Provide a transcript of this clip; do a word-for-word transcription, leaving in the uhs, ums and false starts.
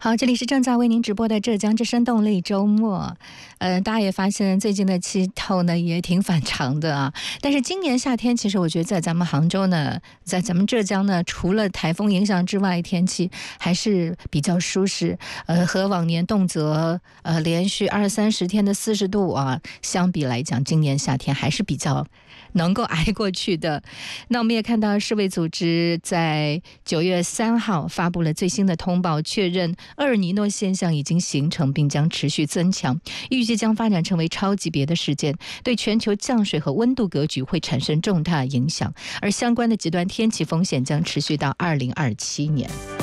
好，这里是正在为您直播的浙江之声动力周末。呃，大家也发现最近的气候呢也挺反常的啊。但是今年夏天，其实我觉得在咱们杭州呢，在咱们浙江呢，除了台风影响之外，天气还是比较舒适。呃，和往年动辄呃连续二三十天的四十度啊相比来讲，今年夏天还是比较能够挨过去的。那我们也看到世卫组织在九月三号发布了最新的通报，确认厄尔尼诺现象已经形成并将持续增强，预计将发展成为超级别的事件，对全球降水和温度格局会产生重大影响，而相关的极端天气风险将持续到二零二七年。